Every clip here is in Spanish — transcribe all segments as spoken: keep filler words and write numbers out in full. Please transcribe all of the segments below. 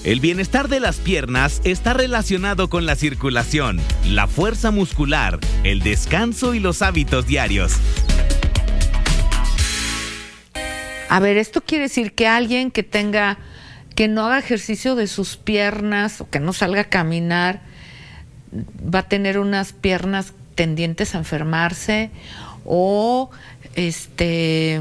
El bienestar de las piernas está relacionado con la circulación, la fuerza muscular, el descanso y los hábitos diarios. A ver, esto quiere decir que alguien que tenga, que no haga ejercicio de sus piernas o que no salga a caminar, va a tener unas piernas tendientes a enfermarse, o este,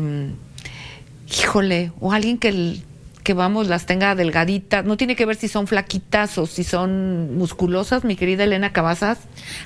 híjole, o alguien que, que vamos, las tenga delgaditas. No tiene que ver si son flaquitas o si son musculosas, mi querida Elena Cavazas.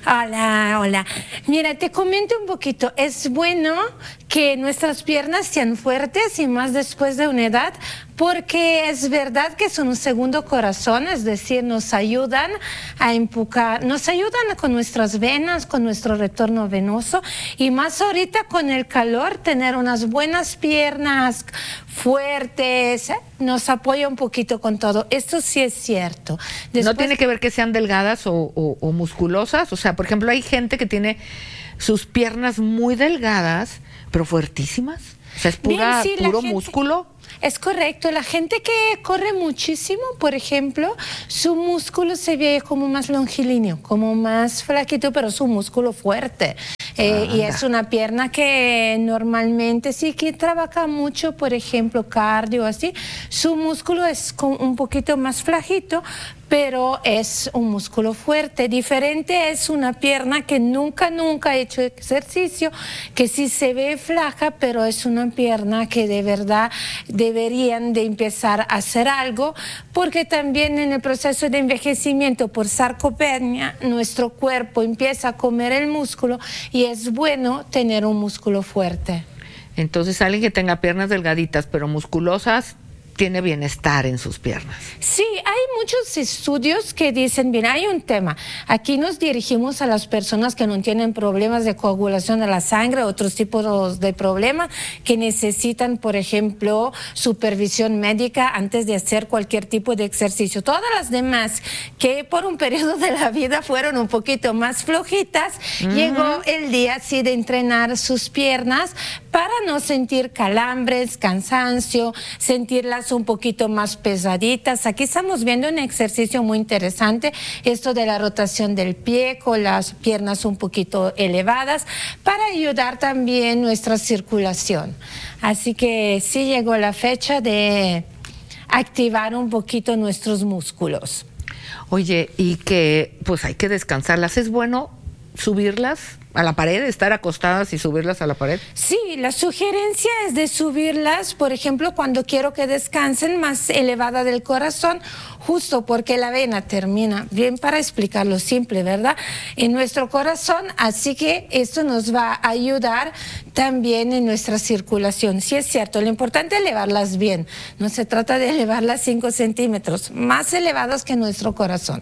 Hola, hola. Mira, te comento un poquito. Es bueno que nuestras piernas sean fuertes y más después de una edad, porque es verdad que son un segundo corazón, es decir, nos ayudan a empujar, nos ayudan con nuestras venas, con nuestro retorno venoso, y más ahorita con el calor, tener unas buenas piernas fuertes, ¿eh? Nos apoya un poquito con todo. Esto sí es cierto. Después, no tiene que ver que sean delgadas o, o, o musculosas. O sea, por ejemplo, hay gente que tiene sus piernas muy delgadas, pero fuertísimas. O sea, es pura, Bien, sí, puro gente, músculo. Es correcto. La gente que corre muchísimo, por ejemplo, su músculo se ve como más longilíneo, como más flaquito, pero su músculo fuerte. Eh, y es una pierna que normalmente sí que trabaja mucho, por ejemplo, cardio, así. Su músculo es un poquito más flajito, pero es un músculo fuerte. Diferente es una pierna que nunca, nunca ha hecho ejercicio, que sí se ve flaca, pero es una pierna que de verdad deberían de empezar a hacer algo, porque también en el proceso de envejecimiento por sarcopenia, nuestro cuerpo empieza a comer el músculo y es bueno tener un músculo fuerte. Entonces, alguien que tenga piernas delgaditas, pero musculosas, tiene bienestar en sus piernas. Sí, hay muchos estudios que dicen, bien, hay un tema. Aquí nos dirigimos a las personas que no tienen problemas de coagulación de la sangre, otros tipos de problemas que necesitan, por ejemplo, supervisión médica antes de hacer cualquier tipo de ejercicio. Todas las demás que por un periodo de la vida fueron un poquito más flojitas, uh-huh. Llegó el día sí de entrenar sus piernas para no sentir calambres, cansancio, sentirlas un poquito más pesaditas. Aquí estamos viendo un ejercicio muy interesante, esto de la rotación del pie con las piernas un poquito elevadas para ayudar también nuestra circulación. Así que sí llegó la fecha de activar un poquito nuestros músculos. Oye, y que pues hay que descansarlas. ¿Es bueno subirlas a la pared, estar acostadas y subirlas a la pared? Sí, la sugerencia es de subirlas, por ejemplo, cuando quiero que descansen más elevada del corazón, justo porque la vena termina, bien para explicarlo simple, ¿verdad?, en nuestro corazón, así que esto nos va a ayudar también en nuestra circulación. Sí es cierto, lo importante es elevarlas bien, no se trata de elevarlas cinco centímetros, más elevadas que nuestro corazón.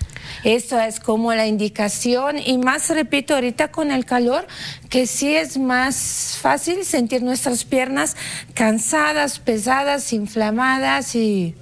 Esto es como la indicación, y más, repito, ahorita con el calor, que sí es más fácil sentir nuestras piernas cansadas, pesadas, inflamadas, y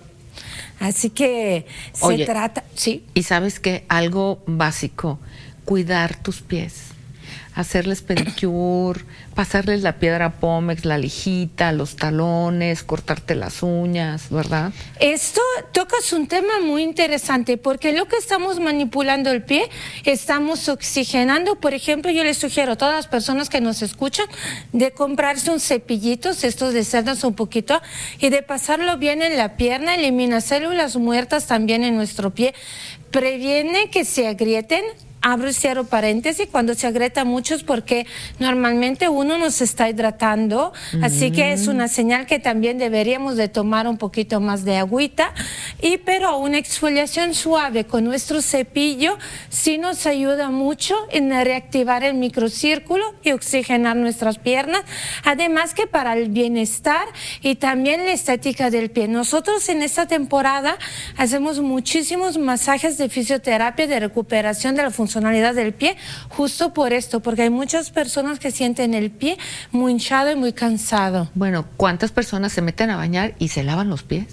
así que se Oye, trata, sí. Y sabes que algo básico, cuidar tus pies, hacerles pedicure, pasarles la piedra Pómex, la lijita, los talones, cortarte las uñas, ¿verdad? Esto tocas un tema muy interesante, porque lo que estamos manipulando el pie, estamos oxigenando. Por ejemplo, yo les sugiero a todas las personas que nos escuchan de comprarse un cepillito, estos de cerdas un poquito, y de pasarlo bien en la pierna, elimina células muertas también en nuestro pie, previene que se agrieten. Abro y cierro paréntesis, cuando se agrieta mucho es porque normalmente uno nos está hidratando, mm. así que es una señal que también deberíamos de tomar un poquito más de agüita, y pero una exfoliación suave con nuestro cepillo sí nos ayuda mucho en reactivar el microcírculo y oxigenar nuestras piernas, además que para el bienestar y también la estética del pie. Nosotros en esta temporada hacemos muchísimos masajes de fisioterapia, de recuperación de la función funcionalidad del pie, justo por esto, porque hay muchas personas que sienten el pie muy hinchado y muy cansado. Bueno, ¿cuántas personas se meten a bañar y se lavan los pies?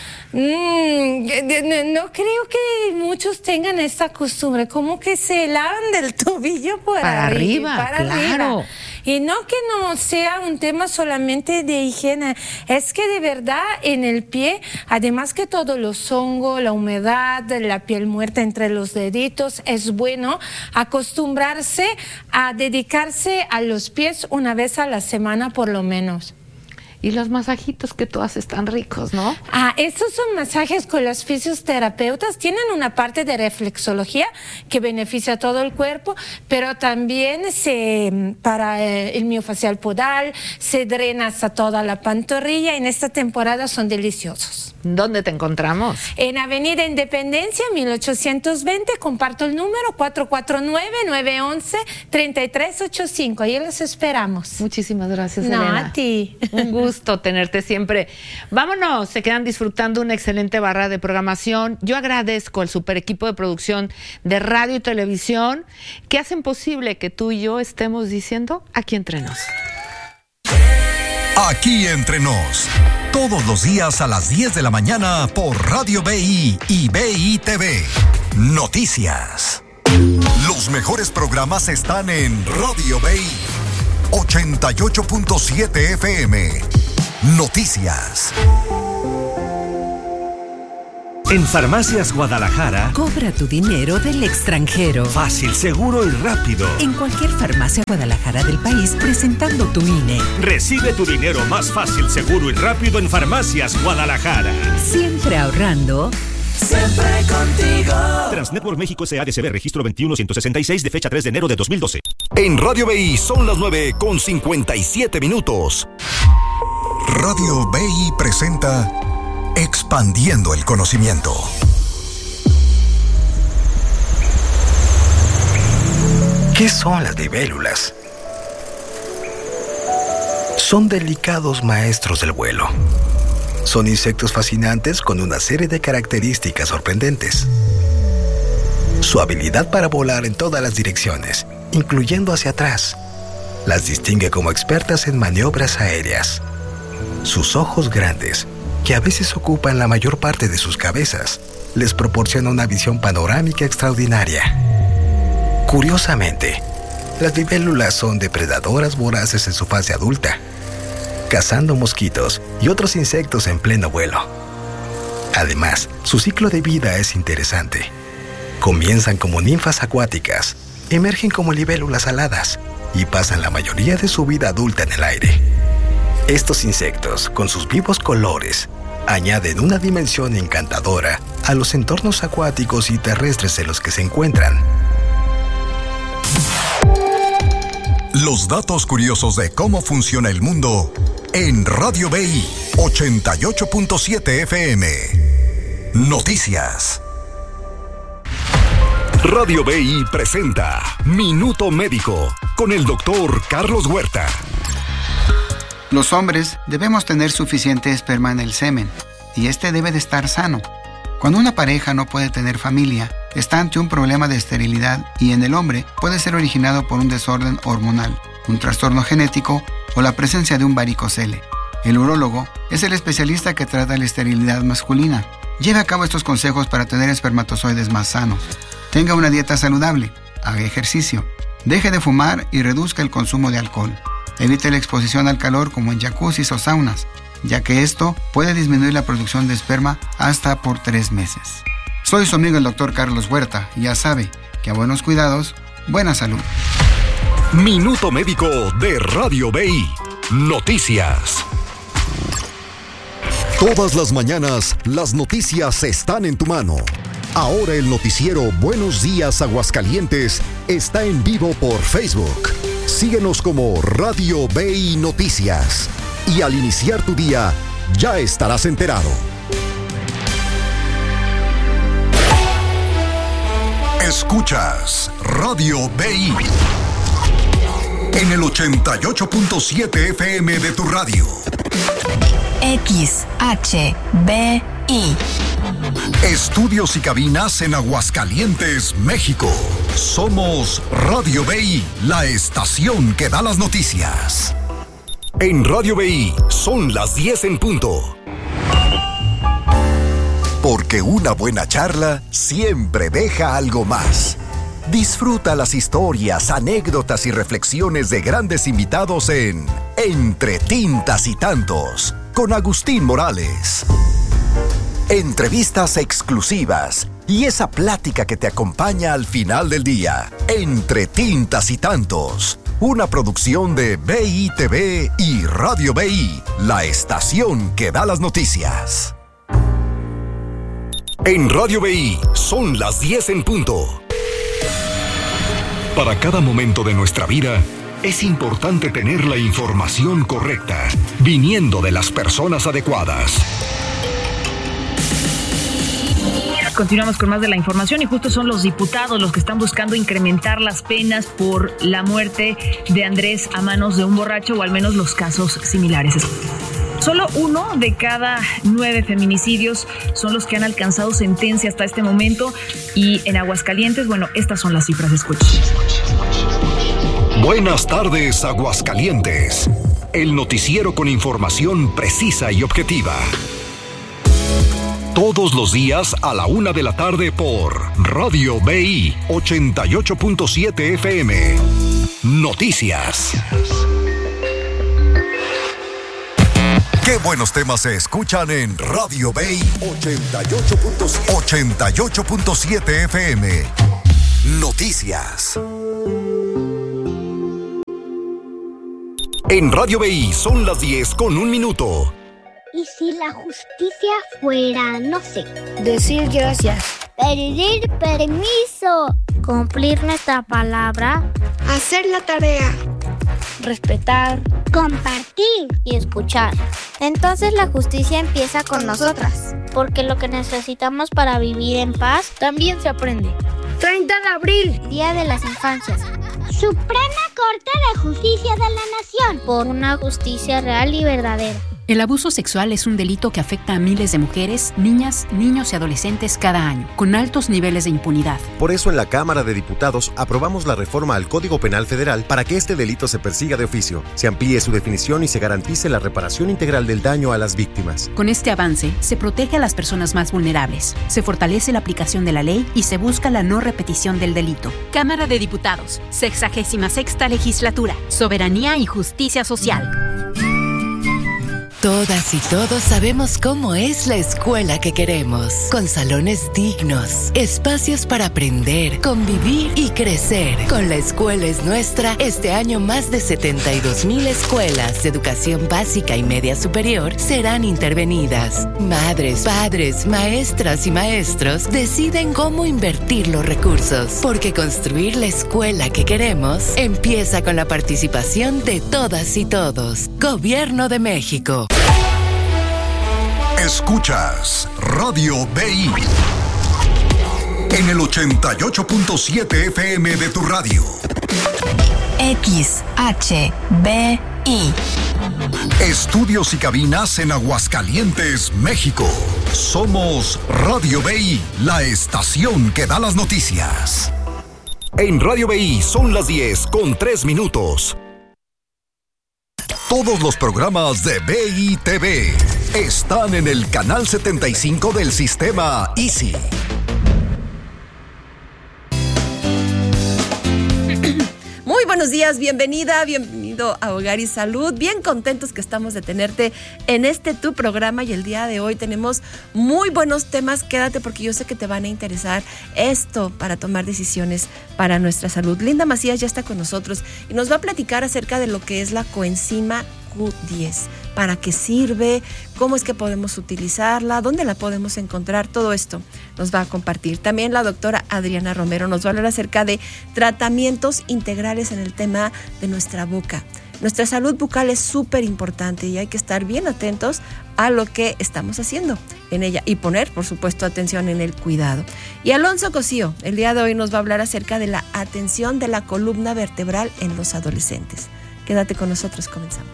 Mm, no creo que muchos tengan esta costumbre, como que se lavan del tobillo por para arriba, arriba, para claro. arriba. Y no que no sea un tema solamente de higiene, es que de verdad en el pie, además que todos los hongos, la humedad, la piel muerta entre los deditos, es bueno acostumbrarse a dedicarse a los pies una vez a la semana por lo menos. Y los masajitos que tú haces tan ricos, ¿no? Ah, estos son masajes con las fisioterapeutas. Tienen una parte de reflexología que beneficia a todo el cuerpo, pero también se para el miofacial podal, se drena hasta toda la pantorrilla. En esta temporada son deliciosos. ¿Dónde te encontramos? En Avenida Independencia, mil ochocientos veinte. Comparto el número cuatro cuatro nueve, nueve uno uno, tres tres ocho cinco. Ahí los esperamos. Muchísimas gracias, no, Elena. A ti. Un gusto tenerte siempre. Vámonos, se quedan disfrutando una excelente barra de programación. Yo agradezco al super equipo de producción de radio y televisión que hacen posible que tú y yo estemos diciendo Aquí Entre Nos. Aquí Entre Nos, todos los días a las diez de la mañana por Radio B I y B I T V. Noticias. Los mejores programas están en Radio B I ochenta y ocho punto siete F M. Noticias. En Farmacias Guadalajara, cobra tu dinero del extranjero. Fácil, seguro y rápido. En cualquier farmacia Guadalajara del país, presentando tu I N E. Recibe tu dinero más fácil, seguro y rápido en Farmacias Guadalajara. Siempre ahorrando. Siempre contigo. Transnetwork México S A D C B, registro veintiuno ciento sesenta y seis de fecha tres de enero de dos mil doce. En Radio B I son las nueve con cincuenta y siete minutos. Radio B I presenta Expandiendo el Conocimiento. ¿Qué son las libélulas? Son delicados maestros del vuelo. Son insectos fascinantes con una serie de características sorprendentes. Su habilidad para volar en todas las direcciones, incluyendo hacia atrás, las distingue como expertas en maniobras aéreas. Sus ojos grandes, que a veces ocupan la mayor parte de sus cabezas, les proporciona una visión panorámica extraordinaria. Curiosamente, las libélulas son depredadoras voraces en su fase adulta, cazando mosquitos y otros insectos en pleno vuelo. Además, su ciclo de vida es interesante. Comienzan como ninfas acuáticas, emergen como libélulas aladas y pasan la mayoría de su vida adulta en el aire. Estos insectos, con sus vivos colores, añaden una dimensión encantadora a los entornos acuáticos y terrestres en los que se encuentran. Los datos curiosos de cómo funciona el mundo en Radio B I ochenta y ocho punto siete F M. Noticias. Radio B I presenta Minuto Médico con el doctor Carlos Huerta. Los hombres debemos tener suficiente esperma en el semen y este debe de estar sano. Cuando una pareja no puede tener familia, está ante un problema de esterilidad y en el hombre puede ser originado por un desorden hormonal, un trastorno genético o la presencia de un varicocele. El urólogo es el especialista que trata la esterilidad masculina. Lleve a cabo estos consejos para tener espermatozoides más sanos. Tenga una dieta saludable, haga ejercicio, deje de fumar y reduzca el consumo de alcohol. Evite la exposición al calor como en jacuzzis o saunas, ya que esto puede disminuir la producción de esperma hasta por tres meses. Soy su amigo el doctor Carlos Huerta y ya sabe que a buenos cuidados, buena salud. Minuto Médico de Radio B I. Noticias. Todas las mañanas, las noticias están en tu mano. Ahora el noticiero Buenos Días Aguascalientes está en vivo por Facebook. Síguenos como Radio B I Noticias. Y al iniciar tu día, ya estarás enterado. Escuchas Radio B I en el ochenta y ocho punto siete F M de tu radio. X H B I. Estudios y cabinas en Aguascalientes, México. Somos Radio B I, la estación que da las noticias. En Radio B I son las diez en punto. Porque una buena charla siempre deja algo más. Disfruta las historias, anécdotas y reflexiones de grandes invitados en Entre Tintas y Tantos, con Agustín Morales. Entrevistas exclusivas y esa plática que te acompaña al final del día. Entre Tintas y Tantos, una producción de B I T V y Radio B I, la estación que da las noticias. En Radio B I son las diez en punto. Para cada momento de nuestra vida, es importante tener la información correcta, viniendo de las personas adecuadas. Continuamos con más de la información y justo son los diputados los que están buscando incrementar las penas por la muerte de Andrés a manos de un borracho, o al menos los casos similares. Solo uno de cada nueve feminicidios son los que han alcanzado sentencia hasta este momento, y en Aguascalientes, bueno, estas son las cifras, escuchen. Buenas tardes, Aguascalientes. El noticiero con información precisa y objetiva. Todos los días a la una de la tarde por Radio B I ochenta y ocho punto siete F M. Noticias. Qué buenos temas se escuchan en Radio B I ochenta y ocho punto siete F M. Noticias. En Radio B I son las diez con un minuto. ¿Y si la justicia fuera, no sé, decir gracias, pedir permiso, cumplir nuestra palabra, hacer la tarea, respetar, compartir y escuchar? Entonces la justicia empieza con nosotras, porque lo que necesitamos para vivir en paz también se aprende. treinta de abril, Día de las Infancias. Suprema Corte de Justicia de la Nación, por una justicia real y verdadera. El abuso sexual es un delito que afecta a miles de mujeres, niñas, niños y adolescentes cada año, con altos niveles de impunidad. Por eso en la Cámara de Diputados aprobamos la reforma al Código Penal Federal para que este delito se persiga de oficio, se amplíe su definición y se garantice la reparación integral del daño a las víctimas. Con este avance, se protege a las personas más vulnerables, se fortalece la aplicación de la ley y se busca la no repetición del delito. Cámara de Diputados, sexagésima sexta legislatura, soberanía y justicia social. Todas y todos sabemos cómo es la escuela que queremos, con salones dignos, espacios para aprender, convivir y crecer. Con La Escuela es Nuestra, este año más de setenta y dos mil escuelas de educación básica y media superior serán intervenidas. Madres, padres, maestras y maestros deciden cómo invertir los recursos, porque construir la escuela que queremos empieza con la participación de todas y todos. Gobierno de México. Escuchas Radio B I en el ochenta y ocho punto siete F M de tu radio. X H B I. Estudios y cabinas en Aguascalientes, México. Somos Radio B I, la estación que da las noticias. En Radio B I son las diez con tres minutos. Todos los programas de B I T V están en el canal setenta y cinco del sistema Easy. Muy buenos días, bienvenida, bienvenido a Hogar y Salud. Bien contentos que estamos de tenerte en este tu programa, y el día de hoy tenemos muy buenos temas. Quédate porque yo sé que te van a interesar esto para tomar decisiones para nuestra salud. Linda Macías ya está con nosotros y nos va a platicar acerca de lo que es la coenzima Q diez, para qué sirve, cómo es que podemos utilizarla, dónde la podemos encontrar, todo esto nos va a compartir. También la doctora Adriana Romero nos va a hablar acerca de tratamientos integrales en el tema de nuestra boca. Nuestra salud bucal es súper importante y hay que estar bien atentos a lo que estamos haciendo en ella y poner, por supuesto, atención en el cuidado. Y Alonso Cosío, el día de hoy nos va a hablar acerca de la atención de la columna vertebral en los adolescentes. Quédate con nosotros, comenzamos.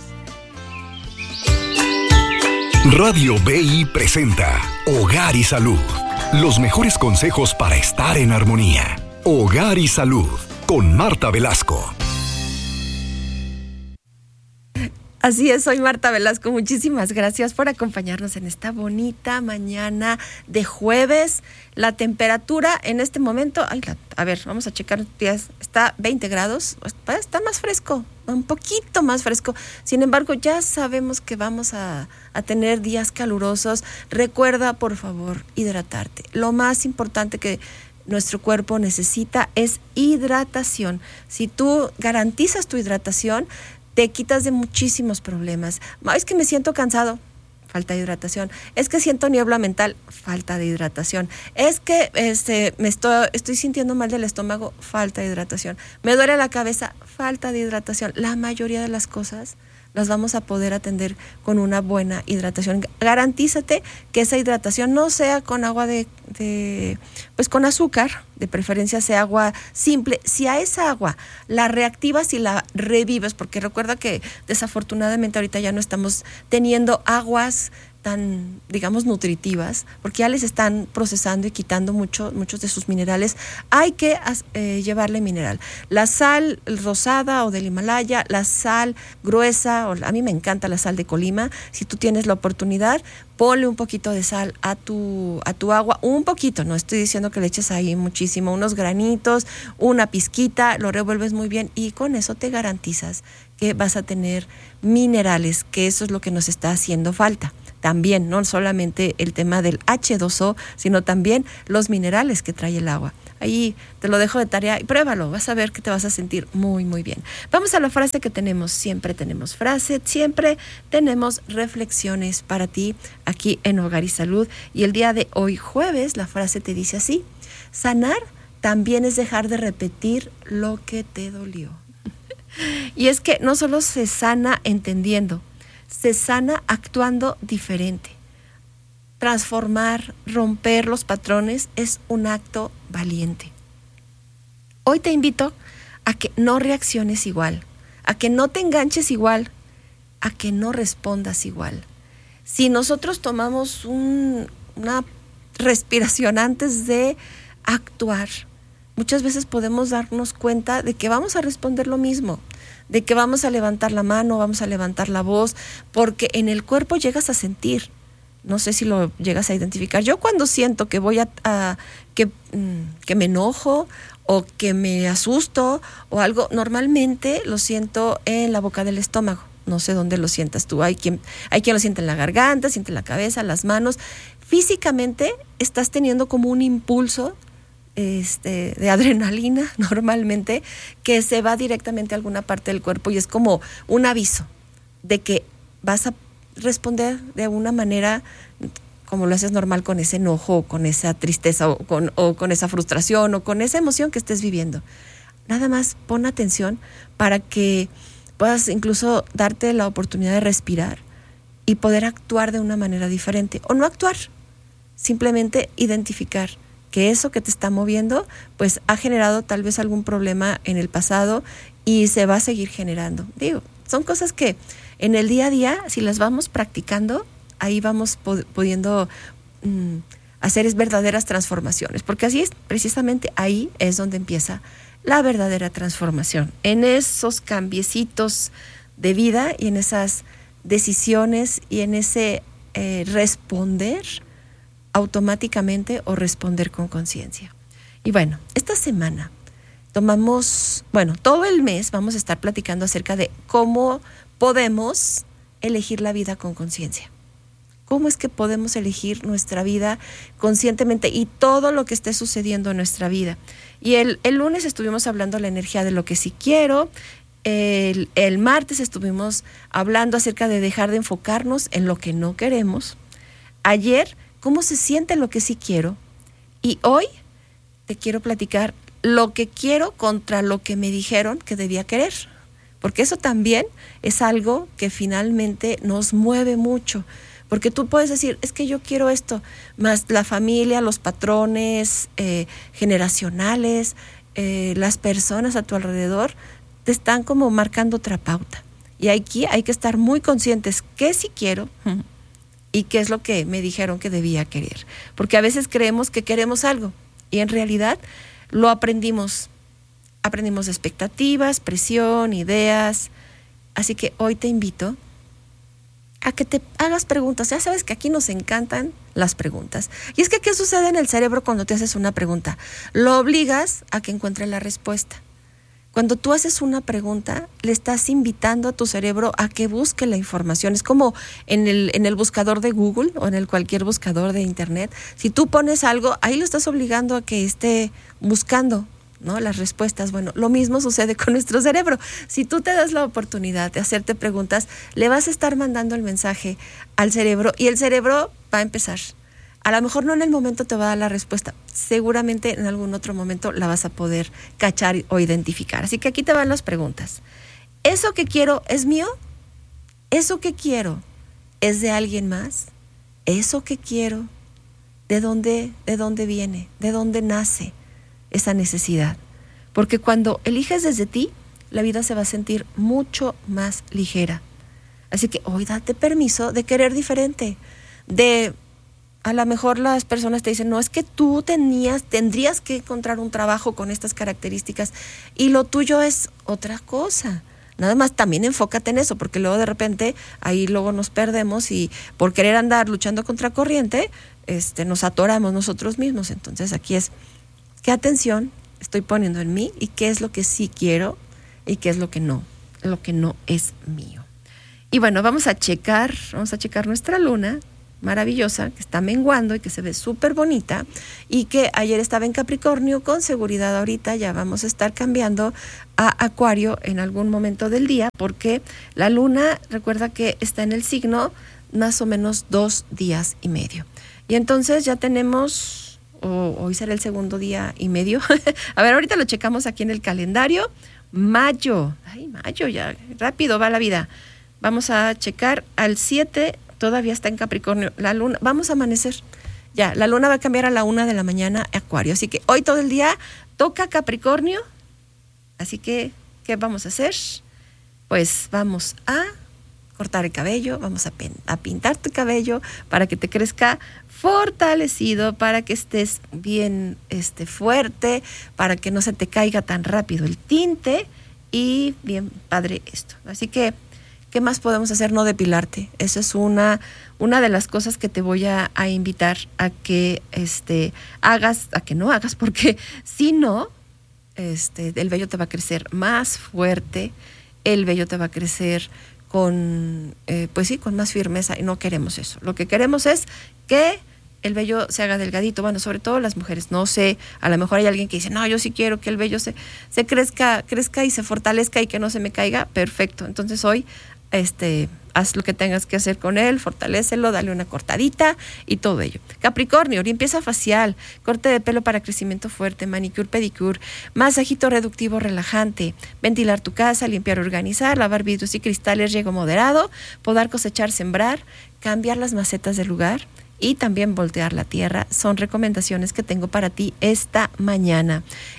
Radio B I presenta Hogar y Salud. Los mejores consejos para estar en armonía. Hogar y Salud con Marta Velasco. Así es, soy Marta Velasco. Muchísimas gracias por acompañarnos en esta bonita mañana de jueves. La temperatura en este momento, ay, la, a ver, vamos a checar, está veinte grados, está más fresco, un poquito más fresco. Sin embargo, ya sabemos que vamos a, a tener días calurosos. Recuerda, por favor, hidratarte. Lo más importante que nuestro cuerpo necesita es hidratación. Si tú garantizas tu hidratación, te quitas de muchísimos problemas. Es que me siento cansado, falta de hidratación. Es que siento niebla mental, falta de hidratación. Es que este, me estoy, estoy sintiendo mal del estómago, falta de hidratación. Me duele la cabeza, falta de hidratación. La mayoría de las cosas las vamos a poder atender con una buena hidratación. Garantízate que esa hidratación no sea con agua de, de, pues con azúcar, de preferencia sea agua simple. Si a esa agua la reactivas y la revives, porque recuerda que desafortunadamente ahorita ya no estamos teniendo aguas tan, digamos, nutritivas, porque ya les están procesando y quitando mucho, muchos de sus minerales, hay que eh, llevarle mineral. La sal rosada o del Himalaya, la sal gruesa, o, a mí me encanta la sal de Colima. Si tú tienes la oportunidad, ponle un poquito de sal a tu, a tu agua, un poquito, no estoy diciendo que le eches ahí muchísimo, unos granitos, una pizquita, lo revuelves muy bien y con eso te garantizas que vas a tener minerales, que eso es lo que nos está haciendo falta. También, no solamente el tema del hache dos o, sino también los minerales que trae el agua. Ahí te lo dejo de tarea y pruébalo, vas a ver que te vas a sentir muy, muy bien. Vamos a la frase que tenemos, siempre tenemos frase, siempre tenemos reflexiones para ti aquí en Hogar y Salud. Y el día de hoy, jueves, la frase te dice así: sanar también es dejar de repetir lo que te dolió. Y es que no solo se sana entendiendo, se sana actuando diferente. Transformar, romper los patrones es un acto valiente. Hoy te invito a que no reacciones igual, a que no te enganches igual, a que no respondas igual. Si nosotros tomamos un, una respiración antes de actuar, muchas veces podemos darnos cuenta de que vamos a responder lo mismo, de que vamos a levantar la mano, vamos a levantar la voz, porque en el cuerpo llegas a sentir. No sé si lo llegas a identificar. Yo cuando siento que voy a, a que, que me enojo o que me asusto o algo, normalmente lo siento en la boca del estómago. No sé dónde lo sientas tú. Hay quien, hay quien lo siente en la garganta, siente en la cabeza, las manos. Físicamente estás teniendo como un impulso Este, de adrenalina normalmente que se va directamente a alguna parte del cuerpo y es como un aviso de que vas a responder de una manera como lo haces normal con ese enojo, o con esa tristeza o con, o con esa frustración o con esa emoción que estés viviendo. Nada más pon atención para que puedas incluso darte la oportunidad de respirar y poder actuar de una manera diferente o no actuar, simplemente identificar que eso que te está moviendo, pues ha generado tal vez algún problema en el pasado y se va a seguir generando. Digo, son cosas que en el día a día, si las vamos practicando, ahí vamos pod- pudiendo mm, hacer es verdaderas transformaciones, porque así es, precisamente ahí es donde empieza la verdadera transformación, en esos cambiecitos de vida y en esas decisiones y en ese eh, responder automáticamente o responder con conciencia. Y bueno, esta semana tomamos, bueno, todo el mes vamos a estar platicando acerca de cómo podemos elegir la vida con conciencia. ¿Cómo es que podemos elegir nuestra vida conscientemente y todo lo que esté sucediendo en nuestra vida? Y el, el lunes estuvimos hablando de la energía de lo que sí quiero. El, el martes estuvimos hablando acerca de dejar de enfocarnos en lo que no queremos. Ayer, cómo se siente lo que sí quiero. Y hoy te quiero platicar lo que quiero contra lo que me dijeron que debía querer. Porque eso también es algo que finalmente nos mueve mucho. Porque tú puedes decir, es que yo quiero esto, más la familia, los patrones eh, generacionales, eh, las personas a tu alrededor, te están como marcando otra pauta. Y aquí hay que estar muy conscientes qué sí quiero y qué es lo que me dijeron que debía querer. Porque a veces creemos que queremos algo y en realidad lo aprendimos. Aprendimos expectativas, presión, ideas. Así que hoy te invito a que te hagas preguntas. Ya sabes que aquí nos encantan las preguntas. Y es que, ¿qué sucede en el cerebro cuando te haces una pregunta? Lo obligas a que encuentre la respuesta. Cuando tú haces una pregunta, le estás invitando a tu cerebro a que busque la información. Es como en el, en el buscador de Google o en el cualquier buscador de Internet. Si tú pones algo, ahí lo estás obligando a que esté buscando, ¿no?, las respuestas. Bueno, lo mismo sucede con nuestro cerebro. Si tú te das la oportunidad de hacerte preguntas, le vas a estar mandando el mensaje al cerebro y el cerebro va a empezar. A lo mejor no en el momento te va a dar la respuesta, seguramente en algún otro momento la vas a poder cachar o identificar. Así que aquí te van las preguntas. ¿Eso que quiero es mío? ¿Eso que quiero es de alguien más? ¿Eso que quiero, de dónde, de dónde viene? ¿De dónde nace esa necesidad? Porque cuando eliges desde ti, la vida se va a sentir mucho más ligera. Así que hoy date permiso de querer diferente, de... A lo mejor las personas te dicen, no, es que tú tenías, tendrías que encontrar un trabajo con estas características y lo tuyo es otra cosa. Nada más también enfócate en eso, porque luego de repente ahí luego nos perdemos y por querer andar luchando contra corriente, este, nos atoramos nosotros mismos. Entonces aquí es, ¿qué atención estoy poniendo en mí y qué es lo que sí quiero y qué es lo que no, lo que no es mío? Y bueno, vamos a checar, vamos a checar nuestra luna maravillosa, que está menguando y que se ve súper bonita y que ayer estaba en Capricornio. Con seguridad ahorita ya vamos a estar cambiando a Acuario en algún momento del día, porque la luna, recuerda que está en el signo más o menos dos días y medio. Y entonces ya tenemos, oh, hoy será el segundo día y medio. A ver, ahorita lo checamos aquí en el calendario. Mayo, ay, mayo, ya rápido va la vida. Vamos a checar al siete. Todavía está en Capricornio, la luna, vamos a amanecer, ya, la luna va a cambiar a la una de la mañana a Acuario, así que hoy todo el día toca Capricornio, así que, ¿qué vamos a hacer? Pues vamos a cortar el cabello, vamos a, pen, a pintar tu cabello para que te crezca fortalecido, para que estés bien este, fuerte, para que no se te caiga tan rápido el tinte y bien padre esto, así que ¿qué más podemos hacer? No depilarte. Esa es una, una de las cosas que te voy a, a invitar a que este, hagas, a que no hagas, porque si no, este, el vello te va a crecer más fuerte, el vello te va a crecer con, eh, pues sí, con más firmeza y no queremos eso. Lo que queremos es que el vello se haga delgadito, bueno, sobre todo las mujeres, no sé, a lo mejor hay alguien que dice, no, yo sí quiero que el vello se, se crezca, crezca y se fortalezca y que no se me caiga, perfecto. Entonces hoy Este, haz lo que tengas que hacer con él, fortalécelo, dale una cortadita y todo ello. Capricornio, limpieza facial, corte de pelo para crecimiento fuerte, manicure, pedicure, masajito reductivo relajante, ventilar tu casa, limpiar, organizar, lavar vidrios y cristales, riego moderado, podar, cosechar, sembrar, cambiar las macetas de lugar y también voltear la tierra. Son recomendaciones que tengo para ti esta mañana.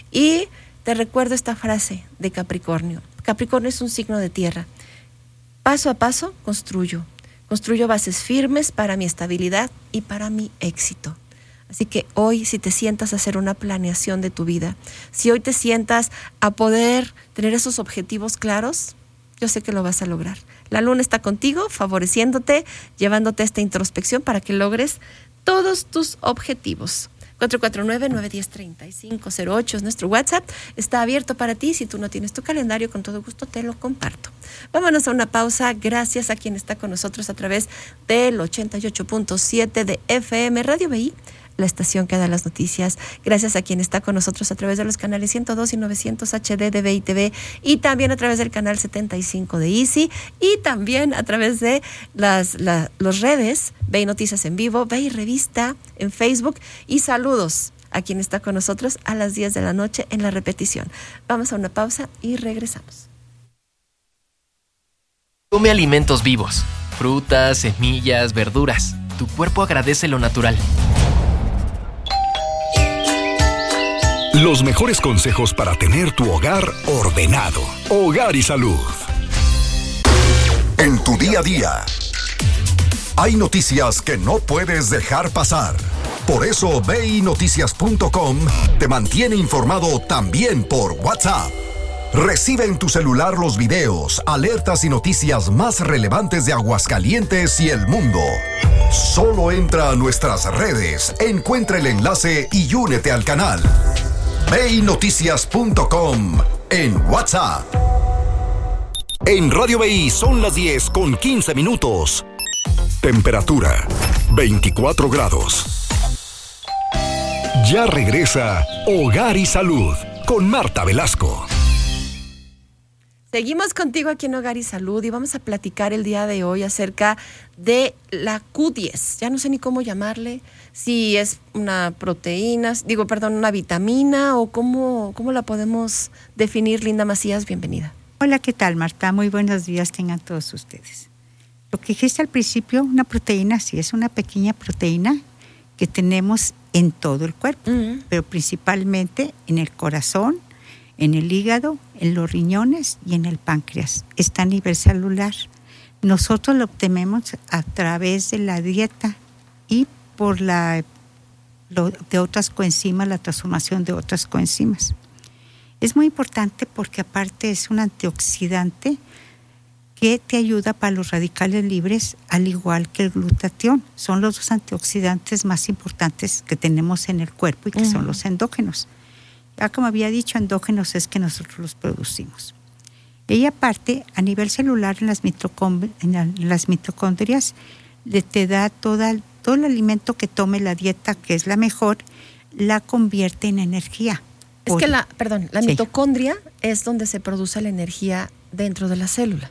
Y te recuerdo esta frase de Capricornio. Capricornio es un signo de tierra. Paso a paso construyo, construyo bases firmes para mi estabilidad y para mi éxito. Así que hoy, si te sientas a hacer una planeación de tu vida, si hoy te sientas a poder tener esos objetivos claros, yo sé que lo vas a lograr. La luna está contigo, favoreciéndote, llevándote a esta introspección para que logres todos tus objetivos. cuatro cuatro nueve, nueve uno cero, tres cinco cero ocho es nuestro WhatsApp. Está abierto para ti. Si tú no tienes tu calendario, con todo gusto te lo comparto. Vámonos a una pausa. Gracias a quien está con nosotros a través del ochenta y ocho punto siete de F M Radio B I, la estación que da las noticias. Gracias a quien está con nosotros a través de los canales ciento dos y novecientos H D de B I T V y también a través del canal setenta y cinco de Easy y también a través de las la, los redes B I Noticias en Vivo, B I Revista en Facebook y saludos a quien está con nosotros a las diez de la noche en la repetición. Vamos a una pausa y regresamos. Come alimentos vivos, frutas, semillas, verduras. Tu cuerpo agradece lo natural. Los mejores consejos para tener tu hogar ordenado. Hogar y Salud. En tu día a día, hay noticias que no puedes dejar pasar. Por eso B I Noticias punto com te mantiene informado también por WhatsApp. Recibe en tu celular los videos, alertas y noticias más relevantes de Aguascalientes y el mundo. Solo entra a nuestras redes, encuentra el enlace y únete al canal. ve i noticias punto com en WhatsApp. En Radio B I son las diez con quince minutos. Temperatura veinticuatro grados. Ya regresa Hogar y Salud con Marta Velasco. Seguimos contigo aquí en Hogar y Salud y vamos a platicar el día de hoy acerca de la Q diez. Ya no sé ni cómo llamarle, si es una proteína, digo, perdón, una vitamina o cómo, cómo la podemos definir. Linda Macías, bienvenida. Hola, ¿qué tal, Marta? Muy buenos días tengan todos ustedes. Lo que dijiste al principio, una proteína, sí, es una pequeña proteína que tenemos en todo el cuerpo, uh-huh. pero principalmente en el corazón, en el hígado, en los riñones y en el páncreas. Está a nivel celular. Nosotros lo obtenemos a través de la dieta y por la lo, de otras coenzimas, la transformación de otras coenzimas. Es muy importante porque aparte es un antioxidante que te ayuda para los radicales libres, al igual que el glutatión. Son los dos antioxidantes más importantes que tenemos en el cuerpo y que uh-huh. son los endógenos. Ya como había dicho, endógenos es que nosotros los producimos. Y aparte, a nivel celular, en las, mitocond- en las mitocondrias, le te da toda, todo el alimento que tome la dieta, que es la mejor, la convierte en energía. Es Por, que la, perdón, la sí. mitocondria es donde se produce la energía dentro de la célula.